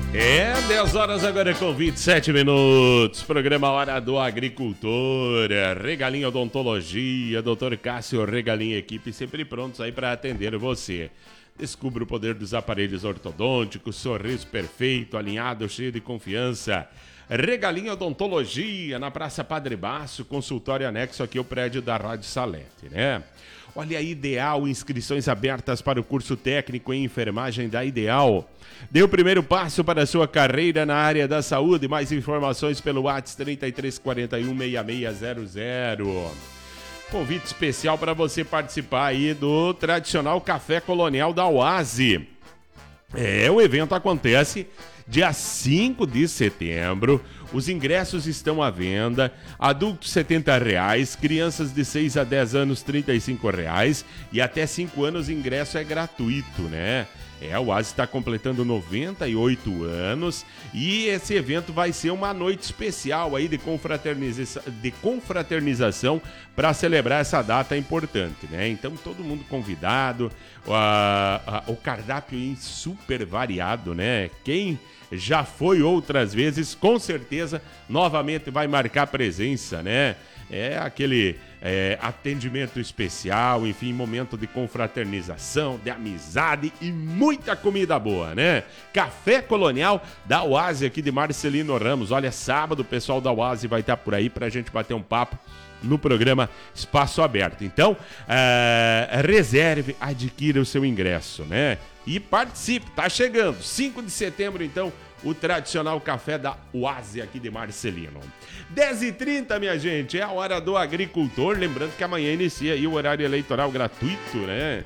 10 horas agora com 27 minutos. Programa Hora do Agricultor. Regalinho Odontologia, Dr. Cássio Regalinho e equipe sempre prontos aí para atender você. Descubra o poder dos aparelhos ortodônticos, sorriso perfeito, alinhado, cheio de confiança. Regalinho Odontologia, na Praça Padre Baço, consultório anexo aqui ao prédio da Rádio Salete, né? Olha, a Ideal, inscrições abertas para o curso técnico em enfermagem da Ideal. Dê o primeiro passo para a sua carreira na área da saúde. Mais informações pelo WhatsApp 3341-6600. Convite especial para você participar aí do tradicional Café Colonial da Oase. O evento acontece dia 5 de setembro. Os ingressos estão à venda. Adultos R$70, crianças de 6 a 10 anos R$35 e até 5 anos o ingresso é gratuito, né? O Oase está completando 98 anos e esse evento vai ser uma noite especial aí de confraternização para celebrar essa data importante, né? Então todo mundo convidado, o cardápio super variado, né? Quem já foi outras vezes, com certeza, novamente vai marcar presença, né? Aquele atendimento especial, enfim, momento de confraternização, de amizade e muita comida boa, né? Café Colonial da Oase aqui de Marcelino Ramos. Olha, sábado o pessoal da Oase vai estar por aí pra gente bater um papo no programa Espaço Aberto. Então, reserve, adquira o seu ingresso, né? E participe, tá chegando, 5 de setembro, então, o tradicional café da Oase aqui de Marcelino. 10h30, minha gente, é a hora do agricultor. Lembrando que amanhã inicia aí o horário eleitoral gratuito, né?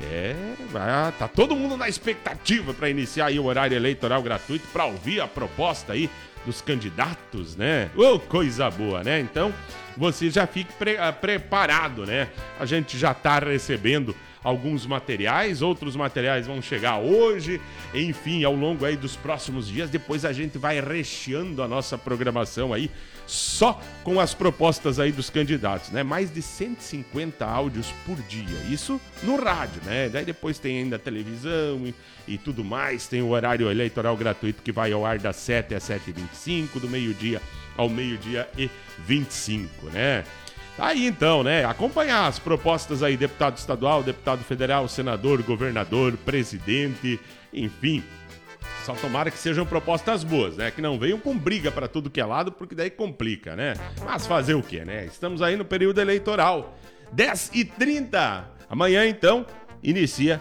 Tá todo mundo na expectativa para iniciar aí o horário eleitoral gratuito, para ouvir a proposta aí dos candidatos, né? Coisa boa, né? Então, você já fique preparado, né? A gente já tá recebendo alguns materiais, outros materiais vão chegar hoje, enfim, ao longo aí dos próximos dias. Depois a gente vai recheando a nossa programação aí só com as propostas aí dos candidatos, né? Mais de 150 áudios por dia, isso no rádio, né? Daí depois tem ainda a televisão e tudo mais, tem o horário eleitoral gratuito que vai ao ar das 7 às 7h25, do meio-dia ao meio-dia e 25, né? Aí então, né, acompanhar as propostas aí, deputado estadual, deputado federal, senador, governador, presidente, enfim, só tomara que sejam propostas boas, né, que não venham com briga pra tudo que é lado, porque daí complica, né, mas fazer o quê, né, estamos aí no período eleitoral, 10h30, amanhã então, inicia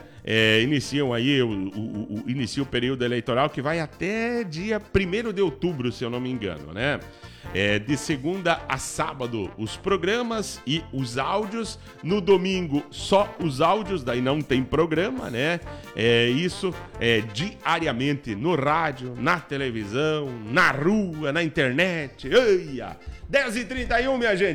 o período eleitoral que vai até dia 1º de outubro, se eu não me engano, né? De segunda a sábado os programas e os áudios, no domingo só os áudios, daí não tem programa, né? Isso diariamente no rádio, na televisão, na rua, na internet. 10h31, minha gente.